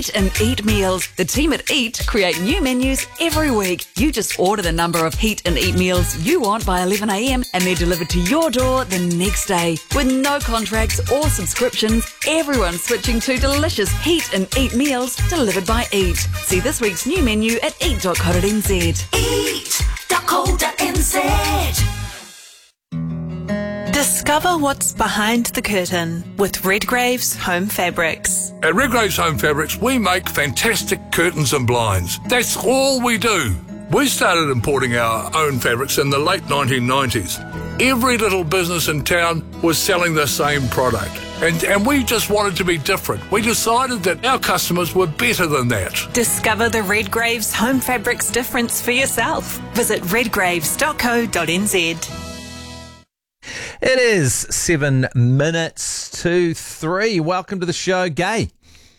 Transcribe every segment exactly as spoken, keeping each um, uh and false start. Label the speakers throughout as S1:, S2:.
S1: Heat and Eat meals. The team at Eat create new menus every week. You just order the number of Heat and Eat meals you want by eleven a.m. and they're delivered to your door the next day. With no contracts or subscriptions, everyone's switching to delicious Heat and Eat meals delivered by Eat. See this week's new menu at eat dot co dot n z.
S2: eat dot co dot n z.
S3: Discover what's behind the curtain with Redgrave's Home Fabrics.
S4: At Redgrave's Home Fabrics, we make fantastic curtains and blinds. That's all we do. We started importing our own fabrics in the late nineteen nineties. Every little business in town was selling the same product. And, and we just wanted to be different. We decided that our customers were better than that.
S3: Discover the Redgrave's Home Fabrics difference for yourself. Visit redgraves dot co dot n z.
S5: It is seven minutes to three. Welcome to the show, Gay.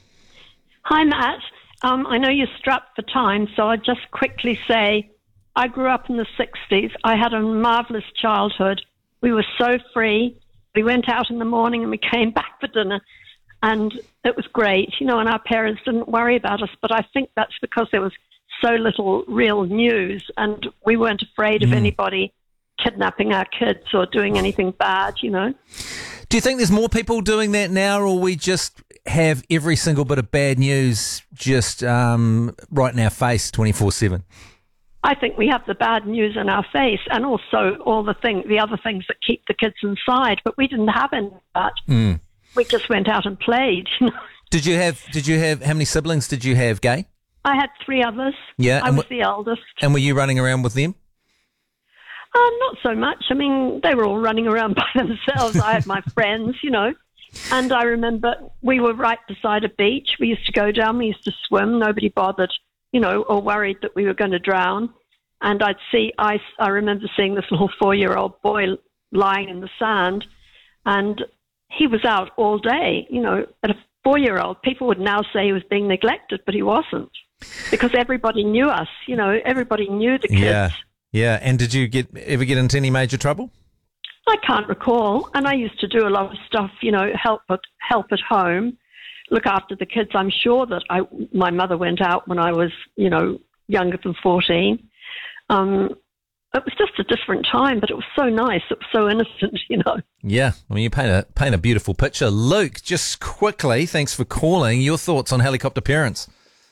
S6: Hi, Matt. Um, I know you're strapped for time, so I'll just quickly say I grew up in the sixties. I had a marvellous childhood. We were so free. We went out in the morning and we came back for dinner, and it was great, you know, and our parents didn't worry about us. But I think that's because there was so little real news, and we weren't afraid of
S5: Mm.
S6: anybody kidnapping our kids or doing anything bad, you know.
S5: Do you think there's more people doing that now, or we just have every single bit of bad news just um, right in our face twenty-four seven?
S6: I think we have the bad news in our face, and also all the thing, the other things that keep the kids inside. But we didn't have any of that.
S5: Mm.
S6: We just went out and played. You know?
S5: Did you have? Did you have? How many siblings did you have, Gay?
S6: I had three others.
S5: Yeah,
S6: I
S5: and
S6: was
S5: w-
S6: the eldest.
S5: And were you running around with them?
S6: Uh, not so much. I mean, they were all running around by themselves. I had my friends, you know. And I remember we were right beside a beach. We used to go down. We used to swim. Nobody bothered, you know, or worried that we were going to drown. And I'd see, I, I remember seeing this little four-year-old boy lying in the sand, and he was out all day. You know, at a four-year-old, people would now say he was being neglected, but he wasn't, because everybody knew us. You know, everybody knew the kids.
S5: Yeah, yeah. And did you get ever get into any major trouble?
S6: I can't recall. And I used to do a lot of stuff, you know, help at, help at home, look after the kids. I'm sure that I, my mother went out when I was, you know, younger than fourteen. Um, it was just a different time, but it was so nice. It was so innocent, you know.
S5: Yeah, I mean, you paint a paint a beautiful picture. Luke, just quickly, thanks for calling. Your thoughts on helicopter parents?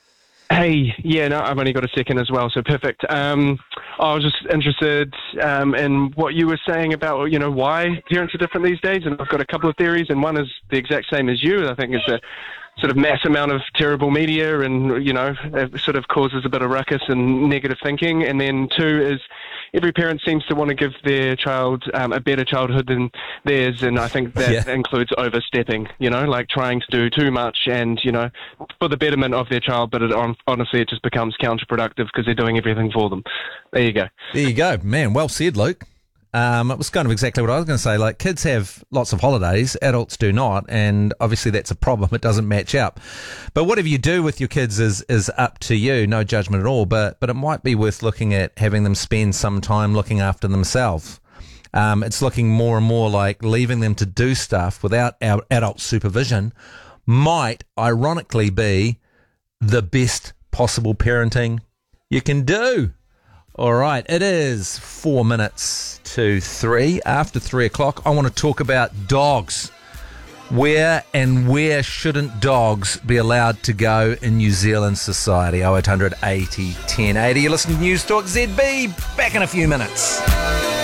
S7: Hey, yeah, no, I've only got a second as well, so perfect. Um, I was just interested um, in what you were saying about, you know, why parents are different these days, and I've got a couple of theories, and one is the exact same as you. I think it's a sort of mass amount of terrible media, and, you know, it sort of causes a bit of ruckus and negative thinking. And then two is every parent seems to want to give their child um, a better childhood than theirs, and I think that
S5: Yeah.
S7: includes overstepping, you know, like trying to do too much and, you know, for the betterment of their child, but it, honestly it just becomes counterproductive because they're doing everything for them. There you go.
S5: There you go, man. Well said, Luke. Um, it was kind of exactly what I was going to say. Like, kids have lots of holidays, adults do not, and obviously that's a problem. It doesn't match up. But whatever you do with your kids is is up to you. No judgment at all. But but it might be worth looking at having them spend some time looking after themselves. Um, it's looking more and more like leaving them to do stuff without our adult supervision might, ironically, be the best possible parenting you can do. All right, it is four minutes to three. After three o'clock, I want to talk about dogs. Where and where shouldn't dogs be allowed to go in New Zealand society? oh eight hundred eighty ten eighty. You're listening to News Talk Z B. Back in a few minutes.